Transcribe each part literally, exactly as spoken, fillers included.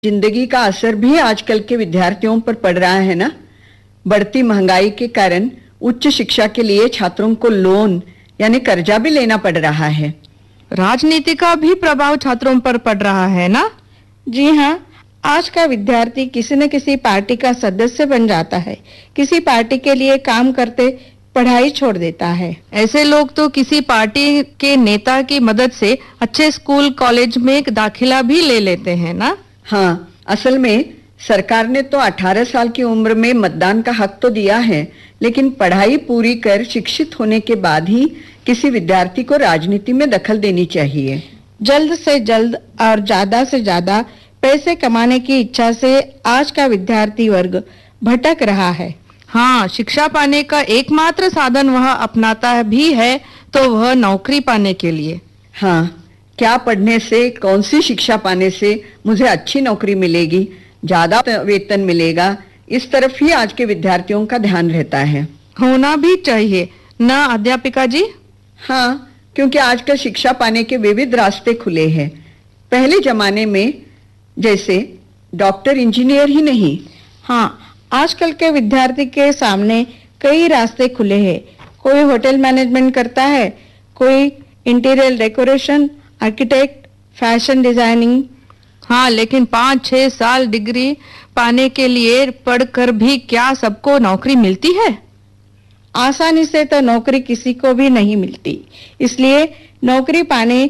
जिंदगी का असर भी आजकल के विद्यार्थियों पर पड़ रहा है ना। बढ़ती महंगाई के कारण उच्च शिक्षा के लिए छात्रों को लोन यानी कर्जा भी लेना पड़ रहा है। राजनीति का भी प्रभाव छात्रों पर पड़ रहा है ना। जी हाँ, आज का विद्यार्थी किसी न किसी पार्टी का सदस्य बन जाता है। किसी पार्टी के लिए काम करते पढ़ाई छोड़ देता है। ऐसे लोग तो किसी पार्टी के नेता की मदद से अच्छे स्कूल कॉलेज में दाखिला भी ले लेते हैं ना। हाँ, असल में सरकार ने तो अठारह साल की उम्र में मतदान का हक तो दिया है, लेकिन पढ़ाई पूरी कर शिक्षित होने के बाद ही किसी विद्यार्थी को राजनीति में दखल देनी चाहिए। जल्द से जल्द और ज्यादा से ज्यादा पैसे कमाने की इच्छा से आज का विद्यार्थी वर्ग भटक रहा है। हाँ, शिक्षा पाने का एकमात्र साधन वह अपनाता भी है तो वह नौकरी पाने के लिए। हाँ, क्या पढ़ने से, कौन सी शिक्षा पाने से मुझे अच्छी नौकरी मिलेगी, ज्यादा वेतन मिलेगा, इस तरफ ही आज के विद्यार्थियों का ध्यान रहता है। होना भी चाहिए ना अध्यापिका जी। हाँ, क्योंकि आजकल शिक्षा पाने के विविध रास्ते खुले हैं। पहले जमाने में जैसे डॉक्टर इंजीनियर ही नहीं। हाँ, आजकल के विद्यार्थी के सामने कई रास्ते खुले हैं। कोई होटल मैनेजमेंट करता है, कोई interior decoration, architect, fashion designing. हाँ, लेकिन पाँच छह साल डिग्री पाने के लिए पढ़कर भी क्या सबको नौकरी मिलती है? आसानी से तो नौकरी किसी को भी नहीं मिलती। इसलिए नौकरी पाने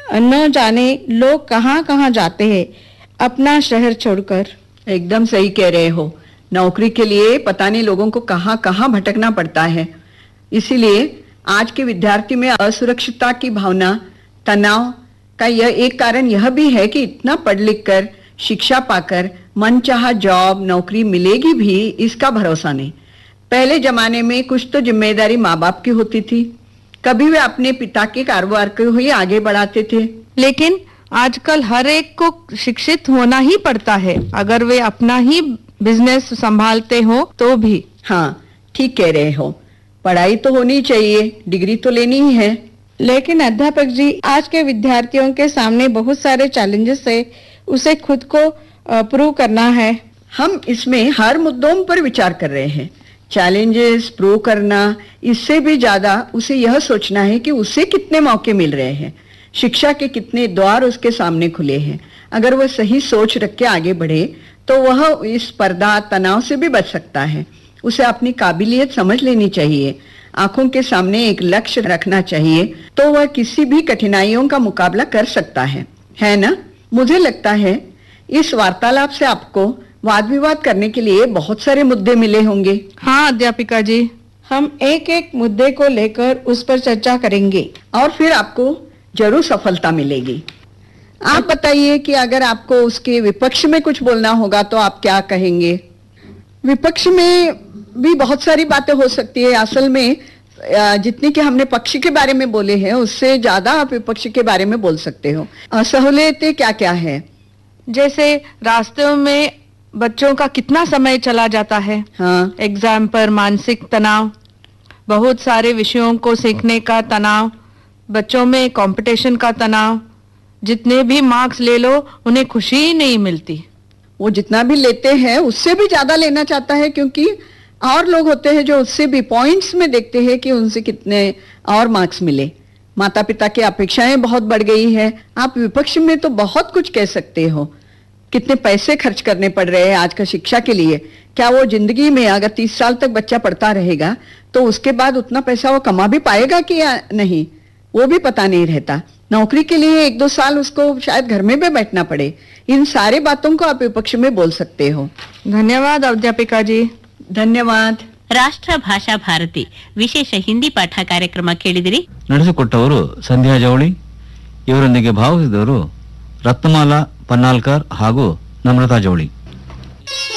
न जाने लोग कहाँ कहाँ जाते हैं अपना शहर छोड़कर। एकदम सही कह रहे हो। नौकरी के लिए पता नहीं लोगों को कहाँ कहाँ भटकना पड़ता है। इसीलिए आज के विद्यार्थी में असुरक्षितता की भावना, तनाव का यह एक कारण यह भी है कि इतना पढ़ लिख कर, शिक्षा पाकर मनचाहा जॉब नौकरी मिलेगी भी, इसका भरोसा नहीं। पहले जमाने में कुछ तो जिम्मेदारी माँ बाप की होती थी, कभी वे अपने पिता के कारोबार को ही आगे बढ़ाते थे। लेकिन आजकल हर एक को शिक्षित होना ही पड़ता है, अगर वे अपना ही बिजनेस संभालते हो तो भी। हाँ, ठीक कह रहे हो। पढ़ाई तो होनी चाहिए, डिग्री तो लेनी ही है। लेकिन अध्यापक जी, आज के विद्यार्थियों के सामने बहुत सारे चैलेंजेस है, उसे खुद को प्रूव करना है। हम इसमें हर मुद्दों पर विचार कर रहे हैं। चैलेंजेस प्रूव करना, इससे भी ज्यादा उसे यह सोचना है कि उसे कितने मौके मिल रहे हैं, शिक्षा के कितने द्वार उसके सामने खुले हैं। अगर वह सही सोच रख के आगे बढ़े तो वह इस स्पर्धा तनाव से भी बच सकता है। उसे अपनी काबिलियत समझ लेनी चाहिए, आंखों के सामने एक लक्ष्य रखना चाहिए, तो वह किसी भी कठिनाइयों का मुकाबला कर सकता है, है ना? मुझे लगता है इस वार्तालाप से आपको वाद विवाद करने के लिए बहुत सारे मुद्दे मिले होंगे। हाँ अध्यापिका जी, हम एक एक मुद्दे को लेकर उस पर चर्चा करेंगे और फिर आपको जरूर सफलता मिलेगी। आप बताइए कि अगर आपको उसके विपक्ष में कुछ बोलना होगा तो आप क्या कहेंगे? विपक्ष में भी बहुत सारी बातें हो सकती है। असल में जितनी कि हमने पक्ष के बारे में बोले हैं, उससे ज्यादा आप विपक्ष के बारे में बोल सकते हो। असहूलियतें क्या क्या है? जैसे रास्तों में बच्चों का कितना समय चला जाता है। हाँ, एग्जाम पर मानसिक तनाव, बहुत सारे विषयों को सीखने का तनाव, बच्चों में कंपटीशन का तनाव, जितने भी मार्क्स ले लो उन्हें खुशी ही नहीं मिलती। वो जितना भी लेते हैं उससे भी ज्यादा लेना चाहता है, क्योंकि और लोग होते हैं जो उससे भी पॉइंट्स में देखते हैं कि उनसे कितने और मार्क्स मिले। माता पिता की अपेक्षाएं बहुत बढ़ गई है। आप विपक्ष में तो बहुत कुछ कह सकते हो। कितने पैसे खर्च करने पड़ रहे हैं आज का शिक्षा के लिए। क्या वो जिंदगी में अगर तीस साल तक बच्चा पढ़ता रहेगा तो उसके बाद उतना पैसा वो कमा भी पाएगा कि या नहीं, वो भी पता नहीं रहता। नौकरी के लिए एक दो साल उसको शायद घर में भी बैठना पड़े। इन सारी बातों को आप विपक्ष में बोल सकते हो। धन्यवाद अध्यापिका जी। ಧನ್ಯವಾದ. ರಾಷ್ಟ್ರ ಭಾಷಾ ಭಾರತಿ ವಿಶೇಷ ಹಿಂದಿ ಪಾಠ ಕಾರ್ಯಕ್ರಮ ಕೇಳಿದಿರಿ. ನಡೆಸಿಕೊಟ್ಟವರು ಸಂಧ್ಯಾ ಜವಳಿ. ಇವರೊಂದಿಗೆ ಭಾಗವಹಿಸಿದವರು ರತ್ನಮಾಲಾ ಪನ್ನಾಲ್ಕರ್ ಹಾಗೂ ನಮ್ರತಾ ಜವಳಿ.